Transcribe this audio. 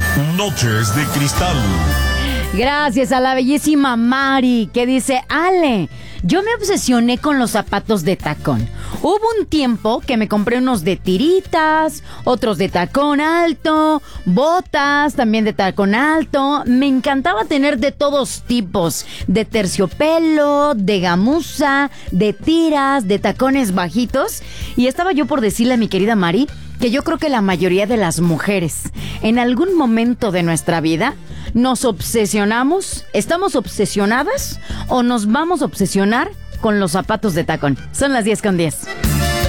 Noches de Cristal. Gracias a la bellísima Mari, que dice: Ale, yo me obsesioné con los zapatos de tacón. Hubo un tiempo que me compré unos de tiritas, otros de tacón alto, botas también de tacón alto. Me encantaba tener de todos tipos, de terciopelo, de gamuza, de tiras, de tacones bajitos. Y estaba yo por decirle a mi querida Mari que yo creo que la mayoría de las mujeres en algún momento de nuestra vida nos obsesionamos, estamos obsesionadas o nos vamos a obsesionar con los zapatos de tacón. Son las 10:10.